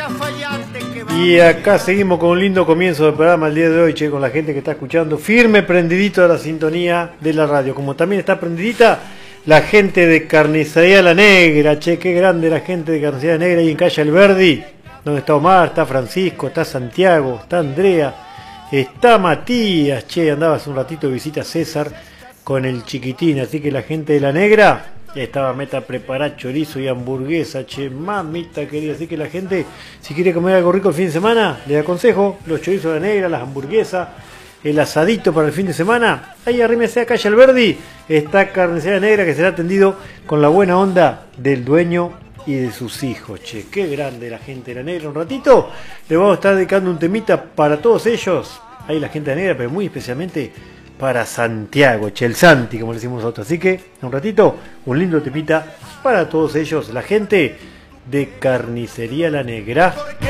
Y acá seguimos con un lindo comienzo del programa el día de hoy, che, con la gente que está escuchando, firme, prendidito a la sintonía de la radio, como también está prendidita la gente de Carnicería La Negra, che, qué grande la gente de Carnicería La Negra ahí en Calle Alberdi, donde está Omar, está Francisco, está Santiago, está Andrea, está Matías, che, andaba hace un ratito de visita a César con el chiquitín, así que la gente de La Negra estaba meta preparar chorizo y hamburguesa, che, mamita querida, así que la gente, si quiere comer algo rico el fin de semana, les aconsejo los chorizos de La Negra, las hamburguesas, el asadito para el fin de semana, ahí arrímese a Calle Alberdi, está Carnicería Negra que será atendido con la buena onda del dueño y de sus hijos, che, qué grande la gente de La Negra. Un ratito le vamos a estar dedicando un temita para todos ellos, ahí la gente de La Negra, pero muy especialmente para Santiago, che, el Santi, como le decimos nosotros. Así que, un ratito, un lindo temita para todos ellos, la gente de Carnicería La Negra.